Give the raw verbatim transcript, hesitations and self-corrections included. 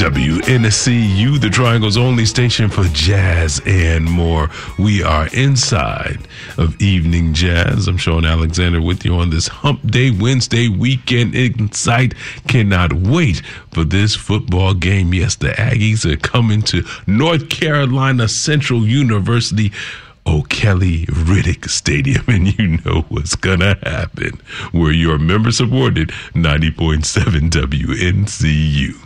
W N C U, the Triangle's only station for jazz and more. We are inside of Evening Jazz. I'm Sean Alexander with you on this Hump Day Wednesday weekend insight. Cannot wait for this football game. Yes, the Aggies are coming to North Carolina Central University, O'Kelly Riddick Stadium, and you know what's gonna happen. We're your member-supported ninety point seven W N C U.